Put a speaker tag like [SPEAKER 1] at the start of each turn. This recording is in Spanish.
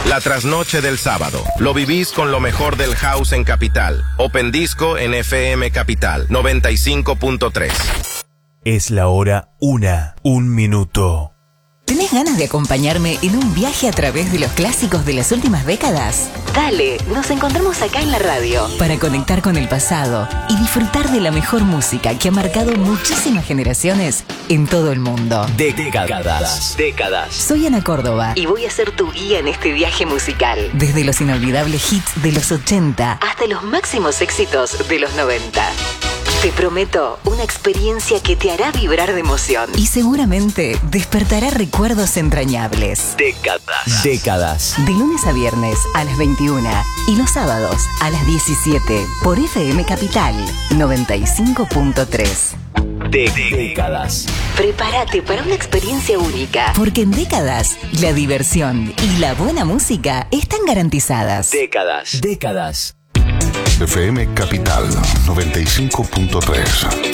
[SPEAKER 1] La trasnoche del sábado. Lo vivís con lo mejor del house en Capital. Open Disco en FM Capital 95.3.
[SPEAKER 2] Es la hora 1:01.
[SPEAKER 3] ¿Tenés ganas de acompañarme en un viaje a través de los clásicos de las últimas décadas? Dale, nos encontramos acá en la radio para conectar con el pasado y disfrutar de la mejor música que ha marcado muchísimas generaciones en todo el mundo.
[SPEAKER 2] Décadas.
[SPEAKER 3] Soy Ana Córdoba y voy a ser tu guía en este viaje musical. Desde los inolvidables hits de los 80 hasta los máximos éxitos de los 90. Te prometo una experiencia que te hará vibrar de emoción y seguramente despertará recuerdos entrañables.
[SPEAKER 2] Décadas.
[SPEAKER 3] De lunes a viernes a las 21 y los sábados a las 17 por FM Capital 95.3.
[SPEAKER 2] Décadas.
[SPEAKER 3] Prepárate para una experiencia única, porque en Décadas la diversión y la buena música están garantizadas.
[SPEAKER 2] Décadas.
[SPEAKER 4] FM Capital 95.3.